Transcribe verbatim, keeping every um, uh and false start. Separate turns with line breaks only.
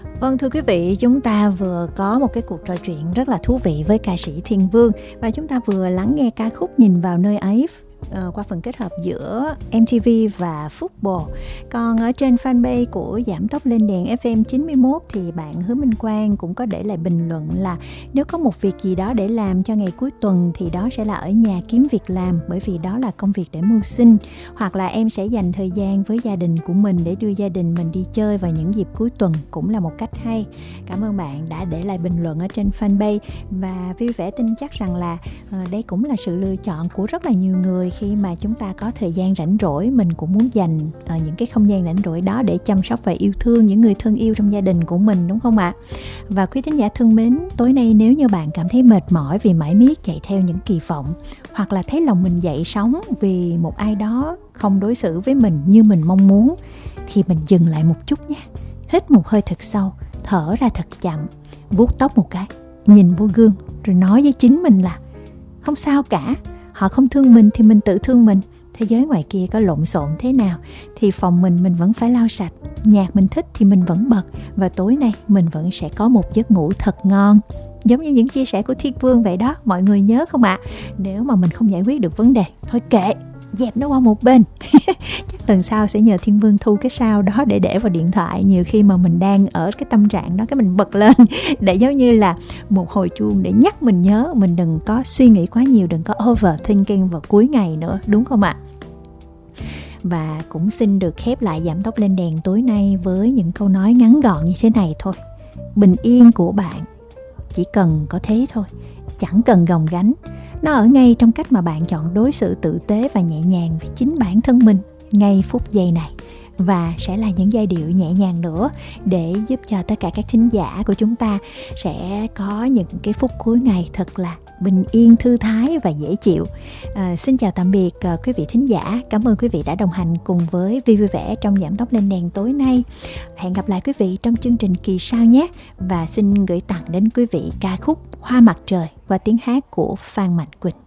Vâng, thưa quý vị, chúng ta vừa có một cái cuộc trò chuyện rất là thú vị với ca sĩ Thiên Vương và chúng ta vừa lắng nghe ca khúc Nhìn Vào Nơi Ấy uh, qua phần kết hợp giữa em tê vê và Football. Còn ở trên fanpage của Giảm Tốc Lên Đèn ép em chín mươi mốt thì bạn Hứa Minh Quang cũng có để lại bình luận là nếu có một việc gì đó để làm cho ngày cuối tuần thì đó sẽ là ở nhà kiếm việc làm, bởi vì đó là công việc để mưu sinh. Hoặc là em sẽ dành thời gian với gia đình của mình để đưa gia đình mình đi chơi vào những dịp cuối tuần, cũng là một cách hay. Cảm ơn bạn đã để lại bình luận ở trên fanpage và vui vẻ tin chắc rằng là uh, đây cũng là sự lựa chọn của rất là nhiều người khi mà chúng ta có thời gian rảnh rỗi. Mình cũng muốn dành uh, những cái không gian rảnh rỗi đó để chăm sóc và yêu thương những người thân yêu trong gia đình của mình, đúng không ạ? Và quý thính giả thân mến, tối nay nếu như bạn cảm thấy mệt mỏi vì mãi miết chạy theo những kỳ vọng, hoặc là thấy lòng mình dậy sóng vì một ai đó không đối xử với mình như mình mong muốn, thì mình dừng lại một chút nhé. Hít một hơi thật sâu, thở ra thật chậm, vuốt tóc một cái, nhìn vô gương rồi nói với chính mình là không sao cả, họ không thương mình thì mình tự thương mình. Thế giới ngoài kia có lộn xộn thế nào thì phòng mình mình vẫn phải lau sạch, nhạc mình thích thì mình vẫn bật, và tối nay mình vẫn sẽ có một giấc ngủ thật ngon. Giống như những chia sẻ của Thiên Vương vậy đó, mọi người nhớ không ạ? À? Nếu mà mình không giải quyết được vấn đề, thôi kệ, dẹp nó qua một bên. Chắc lần sau sẽ nhờ Thiên Vương thu cái sao đó để để vào điện thoại. Nhiều khi mà mình đang ở cái tâm trạng đó, cái mình bật lên để giống như là một hồi chuông để nhắc mình nhớ mình đừng có suy nghĩ quá nhiều, đừng có overthinking vào cuối ngày nữa, đúng không ạ? Và cũng xin được khép lại Giảm Tốc Lên Đèn tối nay với những câu nói ngắn gọn như thế này thôi. Bình yên của bạn chỉ cần có thế thôi, chẳng cần gồng gánh. Nó ở ngay trong cách mà bạn chọn đối xử tử tế và nhẹ nhàng với chính bản thân mình ngay phút giây này. Và sẽ là những giai điệu nhẹ nhàng nữa để giúp cho tất cả các thính giả của chúng ta sẽ có những cái phút cuối ngày thật là bình yên, thư thái và dễ chịu. À, xin chào tạm biệt uh, quý vị thính giả. Cảm ơn quý vị đã đồng hành cùng với Vi Vui Vẻ trong Giảm Tốc Lên Đèn tối nay. Hẹn gặp lại quý vị trong chương trình kỳ sau nhé. Và xin gửi tặng đến quý vị ca khúc Hoa Mặt Trời và tiếng hát của Phan Mạnh Quỳnh.